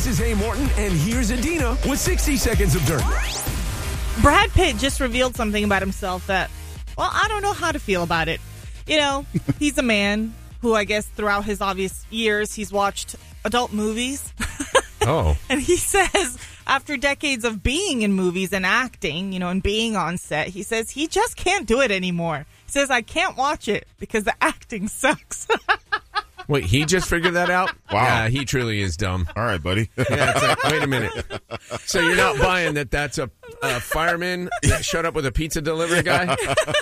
This is Hey Morton, and here's Adina with 60 Seconds of Dirt. Brad Pitt just revealed something about himself that, well, I don't know how to feel about it. You know, he's a man who I guess throughout his obvious years, he's watched adult movies. Oh. And he says after decades of being in movies and acting, you know, and being on set, he says he just can't do it anymore. He says, I can't watch it because the acting sucks. Wait, he just figured that out? Wow. Yeah, he truly is dumb. All right, buddy. Yeah, it's like, wait a minute. So you're not buying that that's a fireman that showed up with a pizza delivery guy?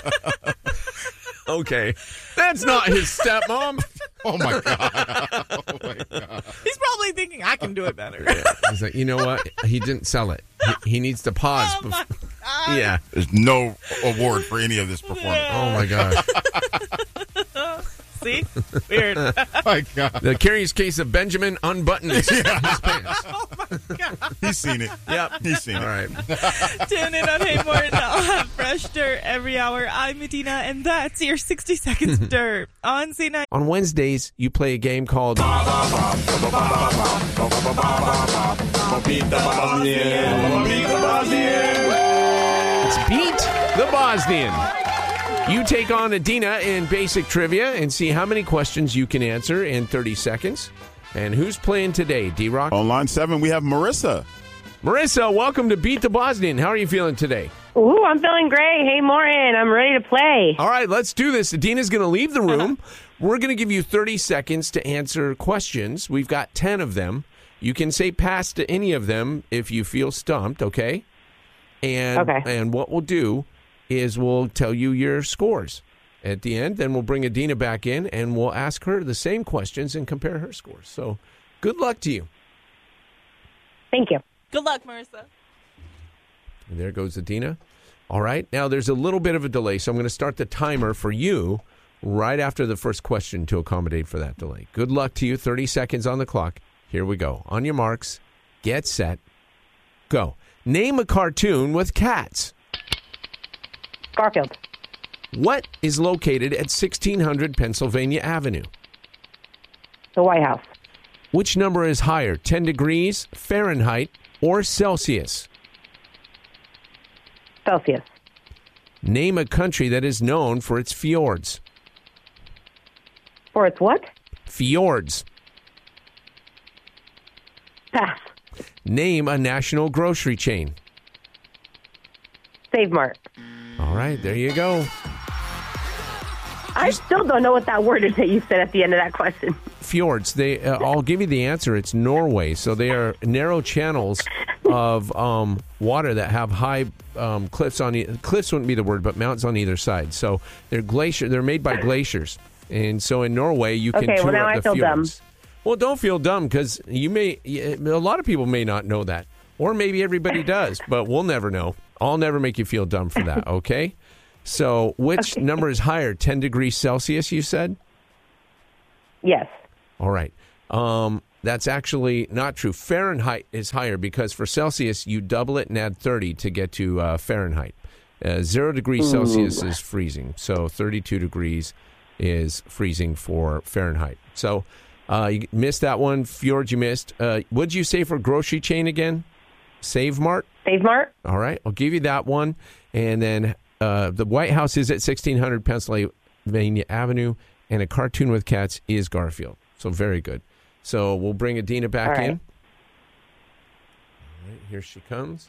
Okay. That's not his stepmom. Oh, my God. Oh, my God. He's probably thinking, I can do it better. Yeah. He's like, you know what? He didn't sell it. He needs to pause. Oh, my God. Yeah. There's no award for any of this performance. Oh, my gosh. See? Weird. My God. The curious case of Benjamin unbuttoning his pants. Oh, my God. He's seen it. Yep. He's seen All it. right. Tune in on Hey Morton. I'll have fresh dirt every hour. I'm Adina, and that's your 60 Seconds of Dirt on C9. On Wednesdays, you play a game called It's Beat the Bosnian. You take on Adina in basic trivia and see how many questions you can answer in 30 seconds. And who's playing today, D-Rock? On line 7, we have Marissa. Marissa, welcome to Beat the Bosnian. How are you feeling today? Ooh, I'm feeling great. Hey, Morton, I'm ready to play. All right, let's do this. Adina's going to leave the room. We're going to give you 30 seconds to answer questions. We've got 10 of them. You can say pass to any of them if you feel stumped, okay? And what we'll do is we'll tell you your scores at the end. Then we'll bring Adina back in, and we'll ask her the same questions and compare her scores. So good luck to you. Thank you. Good luck, Marissa. And there goes Adina. All right. Now, there's a little bit of a delay, so I'm going to start the timer for you right after the first question to accommodate for that delay. Good luck to you. 30 seconds on the clock. Here we go. On your marks, get set, go. Name a cartoon with cats. Garfield. What is located at 1600 Pennsylvania Avenue? The White House. Which number is higher, 10 degrees Fahrenheit or Celsius? Celsius. Name a country that is known for its fjords. For its what? Fjords. Pass. Name a national grocery chain. Save Mart. All right, there you go. I still don't know what that word is that you said at the end of that question. Fjords. I'll give you the answer. It's Norway. So they are narrow channels of water that have high cliffs on cliffs wouldn't be the word, but mountains on either side. So they're glacier. They're made by glaciers, and so in Norway you can tour now I the feel fjords. dumb. Well, don't feel dumb because a lot of people may not know that, or maybe everybody does, but we'll never know. I'll never make you feel dumb for that. Okay. So which number is higher, 10 degrees Celsius, you said? Yes. All right. That's actually not true. Fahrenheit is higher because for Celsius, you double it and add 30 to get to Fahrenheit. 0 degrees Celsius is freezing. So 32 degrees is freezing for Fahrenheit. So you missed that one. Fjord, you missed. What did you say for grocery chain again? Save Mart? Save Mart? All right. I'll give you that one. And then the White House is at 1600 Pennsylvania Avenue, and a cartoon with cats is Garfield. So very good. So we'll bring Adina back in. All right, here she comes.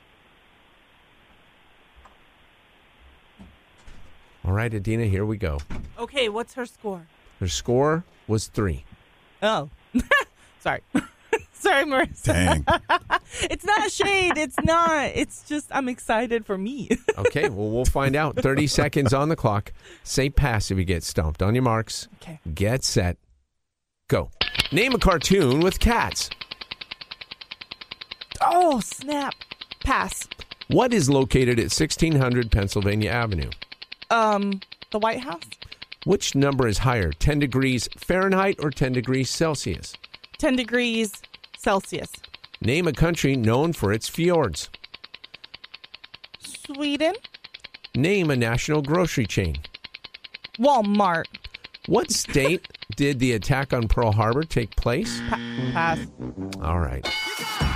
All right, Adina, here we go. Okay, what's her score? Her score was 3. Oh. Sorry. Sorry, Marissa. Dang. It's not shade. It's not. It's just I'm excited for me. Okay, well, we'll find out. 30 seconds on the clock. Say pass if you get stumped. On your marks. Okay. Get set. Go. Name a cartoon with cats. Oh, snap. Pass. What is located at 1600 Pennsylvania Avenue? The White House? Which number is higher, 10 degrees Fahrenheit or 10 degrees Celsius? 10 degrees Celsius. Name a country known for its fjords. Sweden? Name a national grocery chain. Walmart. What state did the attack on Pearl Harbor take place? Pass. All right.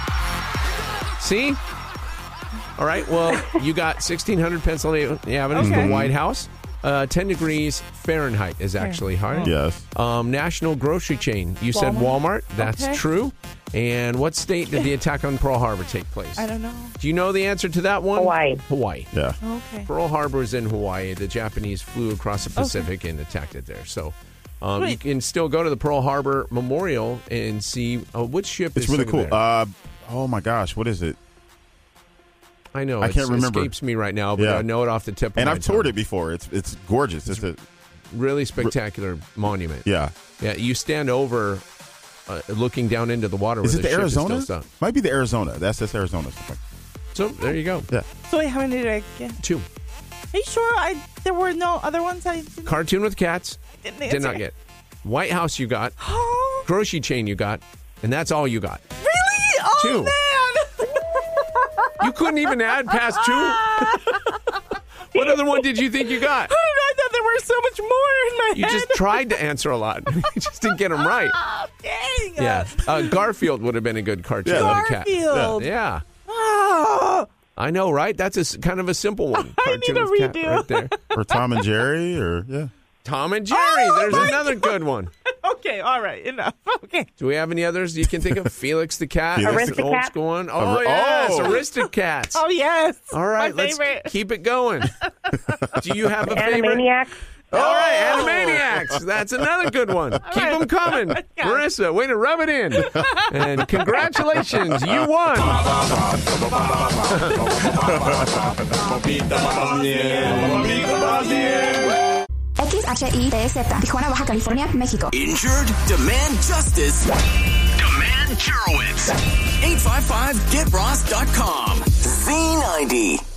See? All right. Well, you got 1600 Pennsylvania Avenue, Okay. the White House. 10 degrees Fahrenheit is actually higher. Yes. National grocery chain. You said Walmart. That's Okay. true. And what state did the attack on Pearl Harbor take place? I don't know. Do you know the answer to that one? Hawaii. Yeah. Okay. Pearl Harbor is in Hawaii. The Japanese flew across the Pacific and attacked it there. So you Wait. can still go to the Pearl Harbor Memorial and see which ship It's is really sitting cool. there. Oh my gosh, what is it? I know. I can't remember. It escapes me right now, but Yeah. I know it off the tip of And my I've toured tongue. it before. It's gorgeous. It's a Really spectacular monument. yeah. Yeah, you stand over looking down into the water. Is where it the ship Arizona? Is still stuck. Might be the Arizona. That's Arizona. So there you go. Yeah. So wait, how many did I get? 2. Are you sure there were no other ones I didn't, Cartoon with cats. didn't Did answer? not get. White House you got. Oh, Grocery chain you got. And that's all you got. really? Oh, 2. man. You couldn't even add past 2? What other one did you think you got? I thought there were so much more in my You head. just tried to answer a lot. You just didn't get them right. Oh, dang. Yeah. Garfield would have been a good cartoon Yeah. with a cat. Garfield. Yeah. Oh, I know, right? That's kind of a simple one. I need Cartoon a with cat redo. right there. Or Tom and Jerry, or yeah. Tom and Jerry. Oh, There's my another good one. okay. All right. Enough. Okay. Do we have any others you can think of? Felix the Cat. Felix That's the an old Cat. school one. Oh, yes. Oh. Aristocats. Oh, yes. All right. My Let's favorite. keep it going. Do you have a favorite? Animaniacs. All right. Animaniacs. That's another good one. Keep them coming. Yeah. Marissa, way to rub it in. And congratulations. You won. XHITZ, Tijuana, Baja California, México. Injured? Demand justice. Demand Jurowitz. 855-GetRoss.com. Z90.